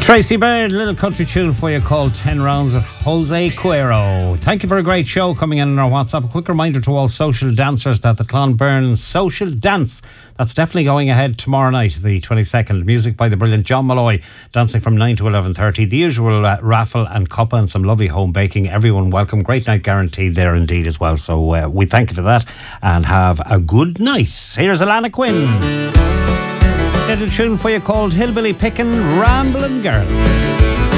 Tracy Baird, little country tune for you called 10 Rounds with Jose Cuero. Thank you for a great show coming in on our WhatsApp. A quick reminder to all social dancers that the Clonbyrne Social Dance, that's definitely going ahead tomorrow night, the 22nd. Music by the brilliant John Malloy, dancing from 9 to 11:30. The usual raffle and cuppa and some lovely home baking. Everyone welcome. Great night guaranteed there indeed as well. So we thank you for that and have a good night. Here's Alana Quinn. Little tune for you called Hillbilly Pickin' Ramblin' Girl.